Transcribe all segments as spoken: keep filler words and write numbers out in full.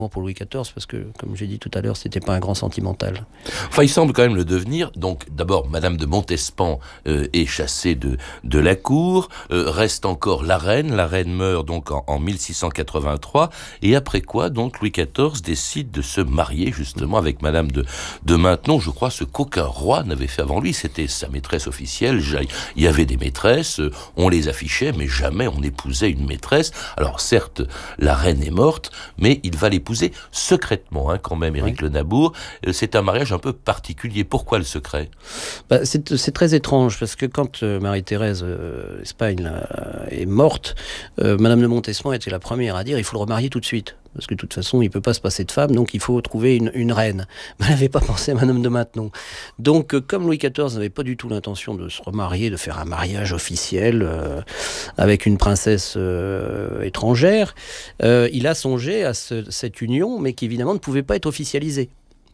pour Louis quatorze, parce que, comme j'ai dit tout à l'heure, c'était pas un grand sentimental. Enfin, il semble quand même le devenir. Donc, d'abord, Madame de Montespan euh, est chassée de, de la cour. Euh, reste encore la reine. La reine meurt donc en, en mille six cent quatre-vingt-trois. Et après quoi, donc, Louis quatorze décide de se marier, justement, avec Madame de, de Maintenon. Je crois ce qu'aucun roi n'avait fait avant lui. C'était sa maîtresse officielle. Il y avait des maîtresses, on les affichait, mais jamais on épousait une maîtresse. Alors, certes, la reine est morte, mais il va l'épouser secrètement, hein, quand même, Éric ouais. Le Nabour. C'est un mariage un peu particulier. Pourquoi le secret ? bah, c'est, c'est très étrange, parce que quand euh, Marie-Thérèse euh, Espagne là, est morte, euh, Madame de Montespan était la première à dire il faut le remarier tout de suite. Parce que de toute façon, il ne peut pas se passer de femme, donc il faut trouver une, une reine. Mais elle n'avait pas pensé à Madame de Maintenon. Donc, euh, comme Louis quatorze n'avait pas du tout l'intention de se remarier, de faire un mariage officiel euh, avec une princesse euh, étrangère, euh, il a songé à ce, cette union, mais qui évidemment ne pouvait pas être officialisée.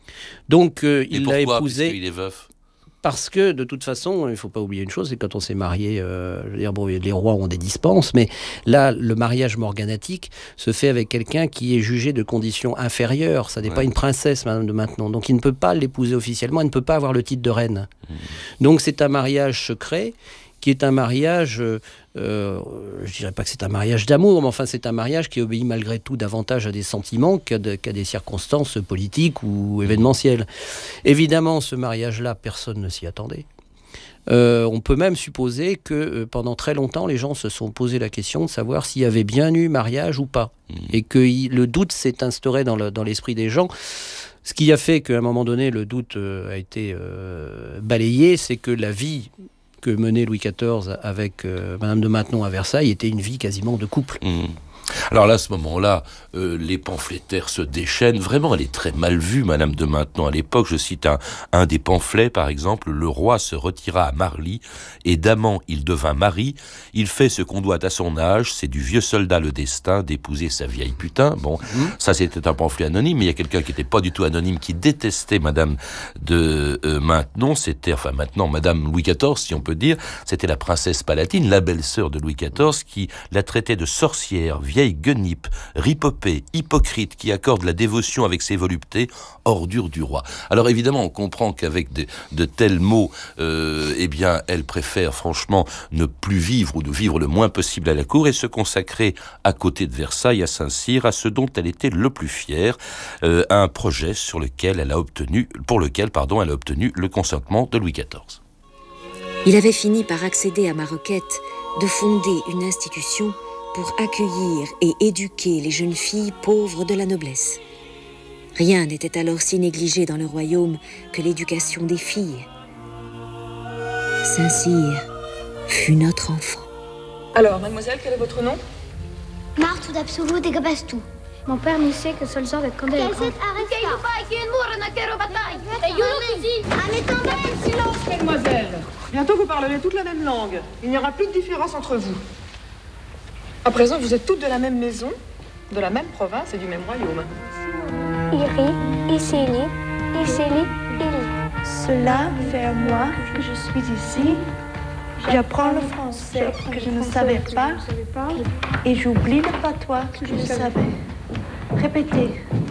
Donc, euh, il l'a épousée. Puisqu'il est veuf. Parce que, de toute façon, il ne faut pas oublier une chose, c'est que quand on s'est marié, euh, je veux dire, bon, les rois ont des dispenses, mais là, le mariage morganatique se fait avec quelqu'un qui est jugé de condition inférieure. Ça n'est ouais. pas une princesse, Madame de Maintenon. Donc, il ne peut pas l'épouser officiellement, il ne peut pas avoir le titre de reine. Mmh. Donc, c'est un mariage secret, qui est un mariage, euh, euh, je dirais pas que c'est un mariage d'amour, mais enfin c'est un mariage qui obéit malgré tout davantage à des sentiments qu'à, de, qu'à des circonstances politiques ou événementielles. Évidemment, ce mariage-là, personne ne s'y attendait. Euh, on peut même supposer que euh, pendant très longtemps, les gens se sont posé la question de savoir s'il y avait bien eu mariage ou pas. Mmh. Et que il, le doute s'est instauré dans, le, dans l'esprit des gens. Ce qui a fait qu'à un moment donné, le doute euh, a été euh, balayé, c'est que la vie que menait Louis quatorze avec euh, Madame de Maintenon à Versailles était une vie quasiment de couple. Mmh. Alors là, à ce moment-là, euh, les pamphlétaires se déchaînent. Vraiment, elle est très mal vue, Madame de Maintenon. À l'époque, je cite un, un des pamphlets, par exemple, « Le roi se retira à Marly, et d'amant il devint mari. Il fait ce qu'on doit à son âge, c'est du vieux soldat le destin d'épouser sa vieille putain. » Bon, mmh. ça c'était un pamphlet anonyme, mais il y a quelqu'un qui n'était pas du tout anonyme, qui détestait Madame de euh, Maintenon. C'était, enfin maintenant, Madame Louis quatorze, si on peut dire. C'était la princesse Palatine, la belle-sœur de Louis quatorze, qui la traitait de sorcière, vieille guenipe, ripopée, hypocrite, qui accorde la dévotion avec ses voluptés, ordure du roi. Alors évidemment, on comprend qu'avec de, de tels mots, euh, eh bien, elle préfère franchement ne plus vivre ou de vivre le moins possible à la cour et se consacrer à côté de Versailles, à Saint-Cyr, à ce dont elle était le plus fière, euh, à un projet sur lequel elle a obtenu, pour lequel, pardon, elle a obtenu le consentement de Louis quatorze. Il avait fini par accéder à ma requête de fonder une institution pour accueillir et éduquer les jeunes filles pauvres de la noblesse. Rien n'était alors si négligé dans le royaume que l'éducation des filles. Saint-Cyr fut notre enfant. Alors, mademoiselle, quel est votre nom ? Marthe d'Absolu de Gabastou. Mon père ne sait que seul sort d'être condamné. Mademoiselle, bientôt vous parlerez toutes la même langue. Il n'y aura plus de différence entre vous. À présent, vous êtes toutes de la même maison, de la même province et du même royaume. Iri, Isili, Isili, Ili. Cela fait un mois que je suis ici. J'apprends le français que je ne savais pas et j'oublie le patois que je savais. Répétez.